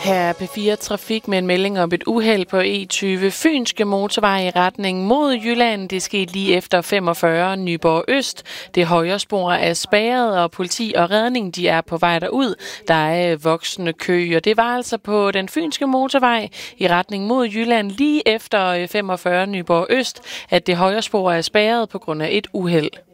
Her er P4 Trafik med en melding om et uheld på E20 Fynske Motorvej i retning mod Jylland. Det skete lige efter 45 Nyborg Øst. Det højre spor er spærret, og politi og redning de er på vej derud. Der er voksende kø, og det var altså på den Fynske Motorvej i retning mod Jylland lige efter 45 Nyborg Øst, at det højre spor er spærret på grund af et uheld.